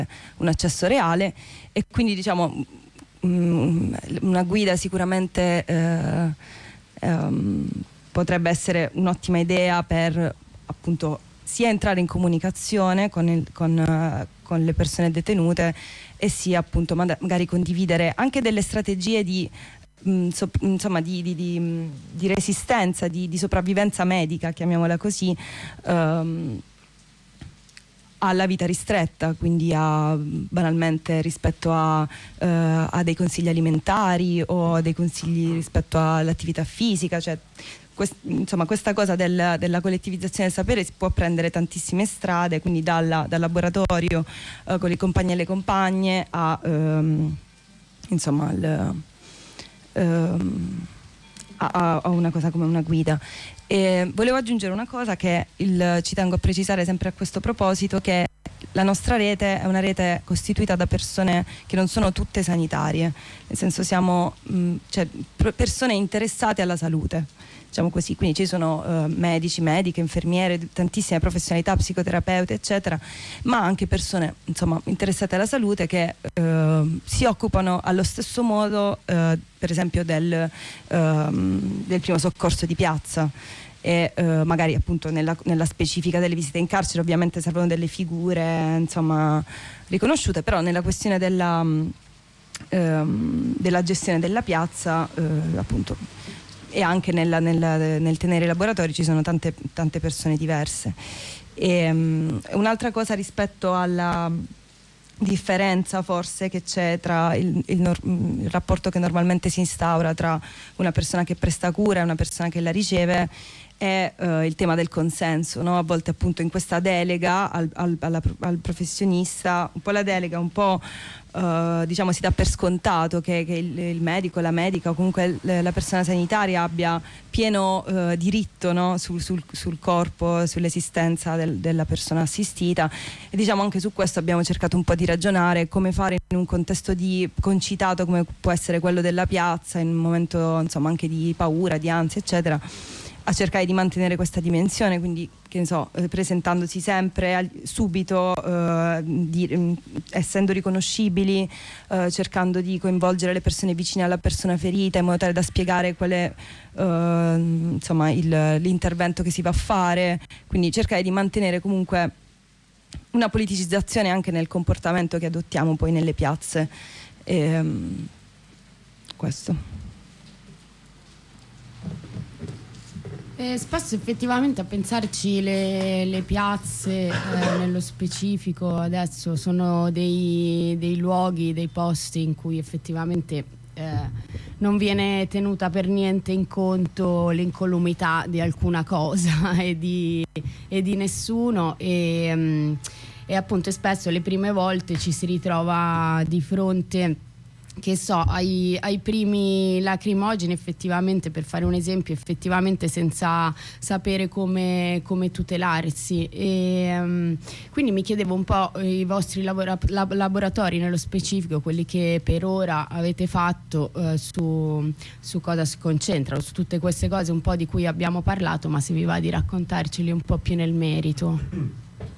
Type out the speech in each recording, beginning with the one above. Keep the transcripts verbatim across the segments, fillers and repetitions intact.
un accesso reale, e quindi diciamo mh, una guida sicuramente eh, ehm, potrebbe essere un'ottima idea per appunto sia entrare in comunicazione con, il, con, uh, con le persone detenute, e sia appunto magari condividere anche delle strategie di mh, so, insomma di, di, di, di resistenza, di, di sopravvivenza medica, chiamiamola così, um, alla vita ristretta, quindi a, banalmente rispetto a, uh, a dei consigli alimentari o a dei consigli rispetto all'attività fisica, cioè quest, insomma questa cosa del, della collettivizzazione del sapere si può prendere tantissime strade, quindi dalla, dal laboratorio uh, con i compagni e le compagne a um, insomma al, um, a, a una cosa come una guida. E volevo aggiungere una cosa che il, ci tengo a precisare sempre a questo proposito, che la nostra rete è una rete costituita da persone che non sono tutte sanitarie, nel senso siamo mh, cioè, persone interessate alla salute, diciamo così, quindi ci sono uh, medici, mediche, infermiere, tantissime professionalità, psicoterapeuti eccetera, ma anche persone insomma interessate alla salute che uh, si occupano allo stesso modo uh, per esempio del, uh, del primo soccorso di piazza, e uh, magari appunto nella, nella specifica delle visite in carcere ovviamente servono delle figure insomma riconosciute, però nella questione della, um, della gestione della piazza uh, appunto, e anche nella, nella, nel tenere i laboratori ci sono tante, tante persone diverse. E, um, un'altra cosa rispetto alla differenza forse che c'è tra il, il, nor- il rapporto che normalmente si instaura tra una persona che presta cura e una persona che la riceve è uh, il tema del consenso, no? A volte appunto in questa delega al, al, alla, al professionista, un po' la delega, un po' uh, diciamo si dà per scontato che, che il, il medico, la medica o comunque l- la persona sanitaria abbia pieno uh, diritto, no? sul, sul, sul corpo, sull'esistenza del, della persona assistita, e diciamo anche su questo abbiamo cercato un po' di ragionare come fare in un contesto di concitato come può essere quello della piazza, in un momento insomma anche di paura, di ansia eccetera, a cercare di mantenere questa dimensione, quindi che ne so, eh, presentandosi sempre al, subito, eh, di, mh, essendo riconoscibili, eh, cercando di coinvolgere le persone vicine alla persona ferita in modo tale da spiegare qual è eh, insomma il, l'intervento che si va a fare, quindi cercare di mantenere comunque una politicizzazione anche nel comportamento che adottiamo poi nelle piazze. E, um, questo. Eh, spesso effettivamente a pensarci le, le piazze eh, nello specifico adesso sono dei, dei luoghi, dei posti in cui effettivamente eh, non viene tenuta per niente in conto l'incolumità di alcuna cosa e di, e di nessuno, e, um, e appunto spesso le prime volte ci si ritrova di fronte, che so, ai, ai primi lacrimogeni effettivamente, per fare un esempio, effettivamente senza sapere come, come tutelarsi, e um, quindi mi chiedevo un po' i vostri labora- lab- laboratori nello specifico, quelli che per ora avete fatto, uh, su, su cosa si concentrano, su tutte queste cose un po' di cui abbiamo parlato, ma se vi va di raccontarceli un po' più nel merito.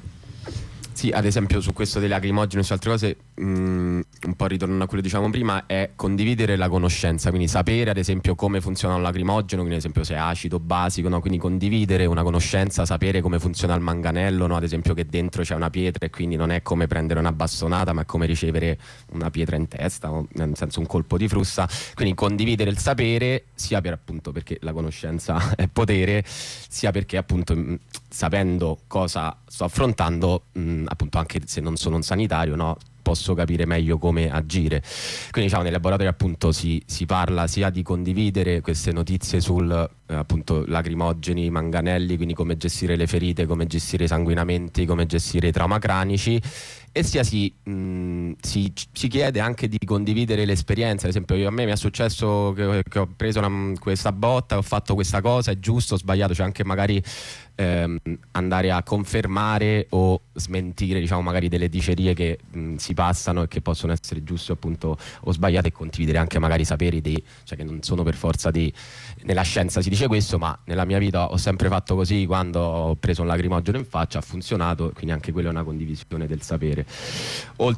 Sì, ad esempio su questo dei lacrimogeni e su altre cose, mh, un po' ritornando a quello che dicevamo prima, è condividere la conoscenza, quindi sapere ad esempio come funziona un lacrimogeno, quindi ad esempio se è acido, basico, no? Quindi condividere una conoscenza, sapere come funziona il manganello, no? Ad esempio che dentro c'è una pietra e quindi non è come prendere una bastonata, ma è come ricevere una pietra in testa, o nel senso un colpo di frusta. Quindi condividere il sapere, sia per appunto perché la conoscenza è potere, sia perché appunto mh, sapendo cosa sto affrontando, mh, appunto anche se non sono un sanitario, no, posso capire meglio come agire. Quindi diciamo nei laboratori appunto si, si parla sia di condividere queste notizie sul eh, appunto lacrimogeni, manganelli, quindi come gestire le ferite, come gestire i sanguinamenti, come gestire i trauma cranici, e sia si, mh, si, si chiede anche di condividere l'esperienza. Ad esempio io, a me mi è successo che, che ho preso una, questa botta, ho fatto questa cosa, è giusto o sbagliato, cioè anche magari ehm, andare a confermare o smentire diciamo magari delle dicerie che mh, si passano e che possono essere giuste appunto o sbagliate, e condividere anche magari saperi di, cioè che non sono per forza di, nella scienza si dice questo, ma nella mia vita ho sempre fatto così, quando ho preso un lacrimogeno in faccia ha funzionato, quindi anche quella è una condivisione del sapere. Oltre